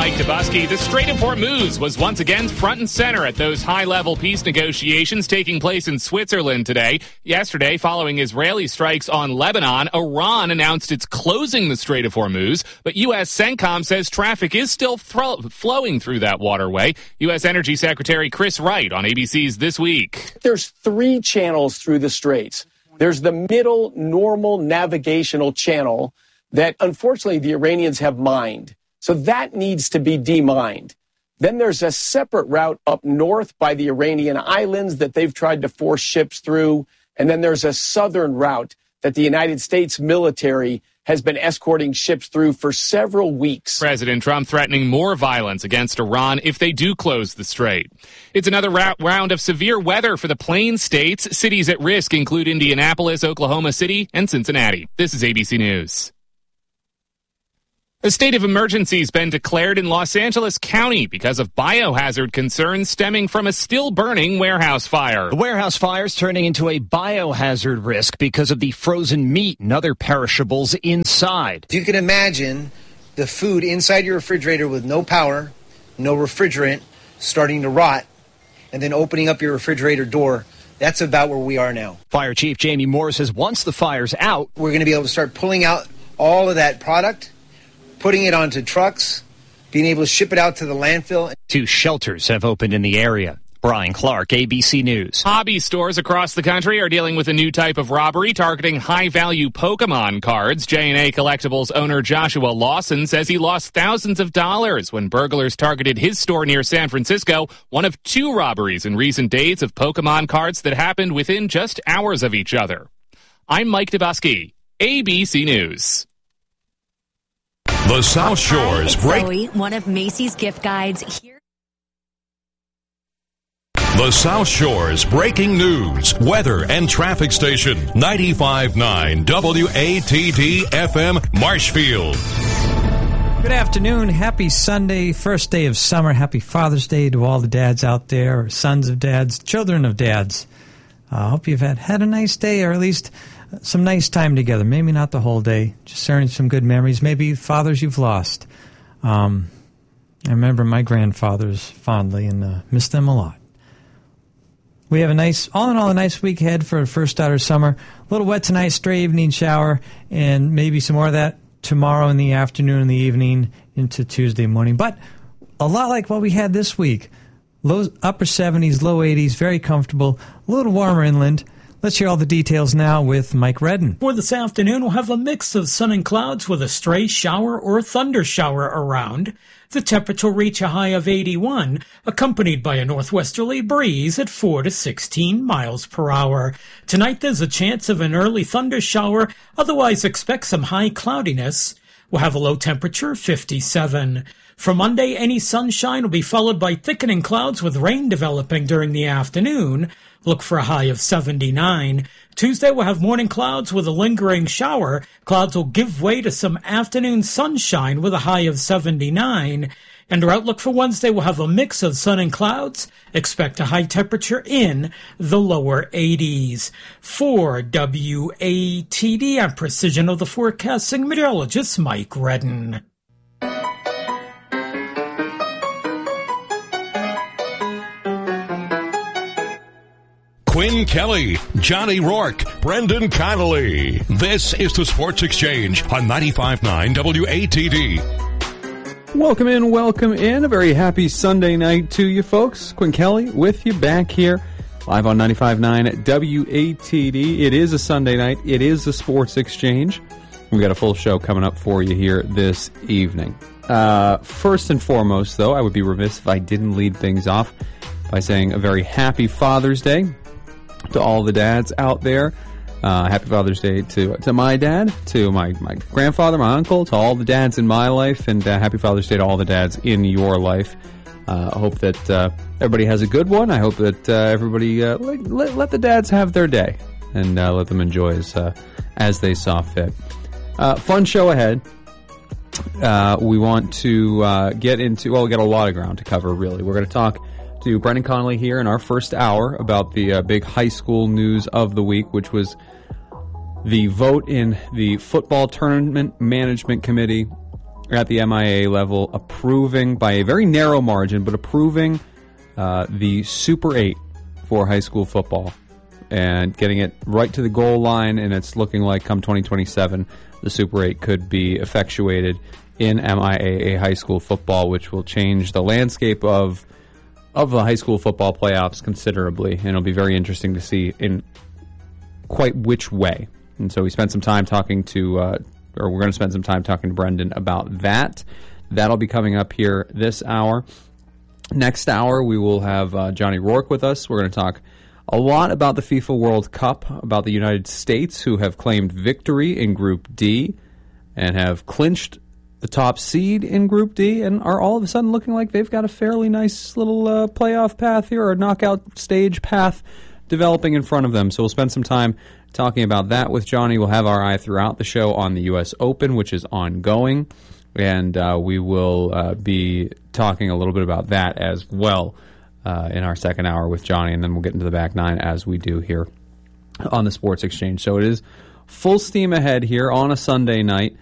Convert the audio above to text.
Mike Dubusky. The Strait of Hormuz was once again front and center at those high-level peace negotiations taking place in Switzerland today. Yesterday, following Israeli strikes on Lebanon, Iran announced it's closing the Strait of Hormuz, but U.S. CENTCOM says traffic is still flowing through that waterway. U.S. Energy Secretary Chris Wright on ABC's This Week. There's 3 channels through the straits. There's the middle normal navigational channel that, unfortunately, the Iranians have mined. So that needs to be demined. Then there's a separate route up north by the Iranian islands that they've tried to force ships through. And then there's a southern route that the United States military has been escorting ships through for several weeks. President Trump threatening more violence against Iran if they do close the strait. It's another round of severe weather for the Plains states. Cities at risk include Indianapolis, Oklahoma City, and Cincinnati. This is ABC News. A state of emergency has been declared in Los Angeles County because of biohazard concerns stemming from a still-burning warehouse fire. The warehouse fire is turning into a biohazard risk because of the frozen meat and other perishables inside. You can imagine the food inside your refrigerator with no power, no refrigerant, starting to rot, and then opening up your refrigerator door. That's about where we are now. Fire Chief Jamie Moore says once the fire's out, we're going to be able to start pulling out all of that product, putting it onto trucks, being able to ship it out to the landfill. 2 shelters have opened in the area. Brian Clark, ABC News. Hobby stores across the country are dealing with a new type of robbery targeting high-value Pokemon cards. J&A Collectibles owner Joshua Lawson says he lost thousands of dollars when burglars targeted his store near San Francisco, one of 2 robberies in recent days of Pokemon cards that happened within just hours of each other. I'm Mike Dubusky, ABC News. The South Shore's Zoe, one of Macy's gift guides here. The South Shore's breaking news, weather, and traffic station. 95.9 WATD FM Marshfield. Good afternoon. Happy Sunday, first day of summer. Happy Father's Day to all the dads out there, or sons of dads, children of dads. I hope you've had a nice day, or at least some nice time together. Maybe not the whole day, just sharing some good memories. Maybe fathers you've lost. I remember my grandfathers fondly and miss them a lot. We have all in all, a nice week ahead for the first start of summer. A little wet tonight, stray evening shower, and maybe some more of that tomorrow in the afternoon and the evening into Tuesday morning. But a lot like what we had this week. Upper 70s, low 80s, very comfortable, a little warmer inland. Let's hear all the details now with Mike Redden. For this afternoon, we'll have a mix of sun and clouds with a stray shower or thunder shower around. The temperature will reach a high of 81, accompanied by a northwesterly breeze at 4 to 16 miles per hour. Tonight, there's a chance of an early thunder shower. Otherwise, expect some high cloudiness. We'll have a low temperature of 57. For Monday, any sunshine will be followed by thickening clouds with rain developing during the afternoon. Look for a high of 79. Tuesday, we'll have morning clouds with a lingering shower. Clouds will give way to some afternoon sunshine with a high of 79. And our outlook for Wednesday will have a mix of sun and clouds. Expect a high temperature in the lower 80s. For WATD, I'm Precision of the Forecasting meteorologist Mike Redden. Quinn Kelly, Johnny Rourke, Brendan Connolly. This is the Sports Exchange on 95.9 WATD. Welcome in. A very happy Sunday night to you folks. Quinn Kelly with you back here live on 95.9 WATD. It is a Sunday night. It is the Sports Exchange. We've got a full show coming up for you here this evening. First and foremost, though, I would be remiss if I didn't lead things off by saying a very happy Father's Day to all the dads out there. Happy Father's Day to my dad, to my grandfather, my uncle, to all the dads in my life, and happy Father's Day to all the dads in your life. I hope that everybody has a good one. I hope that everybody let the dads have their day and let them enjoy as they saw fit. Fun show ahead. We want to get into, we got a lot of ground to cover, really. We're going to talk to Brendan Connolly here in our first hour about the big high school news of the week, which was the vote in the football tournament management committee at the MIAA level approving, by a very narrow margin, but approving the Super 8 for high school football and getting it right to the goal line, and it's looking like come 2027 the Super 8 could be effectuated in MIAA high school football, which will change the landscape of the high school football playoffs considerably, and it'll be very interesting to see in quite which way. And so we spent some time talking to, or we're going to spend some time talking to Brendan about that. That'll be coming up here this hour. Next hour, we will have Johnny Rourke with us. We're going to talk a lot about the FIFA World Cup, about the United States, who have claimed victory in Group D and have clinched the top seed in Group D and are all of a sudden looking like they've got a fairly nice little playoff path here, or knockout stage path developing in front of them. So we'll spend some time talking about that with Johnny. We'll have our eye throughout the show on the U.S. Open, which is ongoing, and we will be talking a little bit about that as well in our second hour with Johnny, and then we'll get into the back nine as we do here on the Sports Exchange. So it is full steam ahead here on a Sunday night.